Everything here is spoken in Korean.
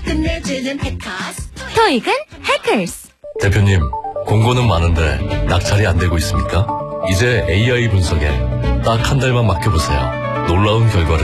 끝내주는 해커스. 토익은 해커스. 대표님, 공고는 많은데 낙찰이 안 되고 있습니까? 이제 AI 분석에 딱 한 달만 맡겨보세요. 놀라운 결과를